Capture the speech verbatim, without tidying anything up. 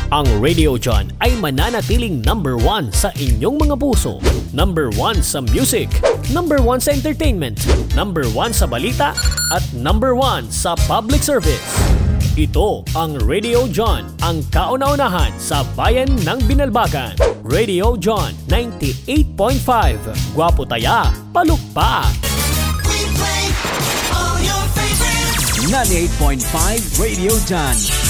Ang Radio John ay mananatiling number one sa inyong mga puso. Number one sa music, number one sa entertainment, number one sa balita, at number one sa public service. Ito ang Radio John, ang kauna-unahan sa bayan ng Binalbagan. Radio John ninety-eight point five. Gwapo taya, palukpak. ninety-eight point five Radio John.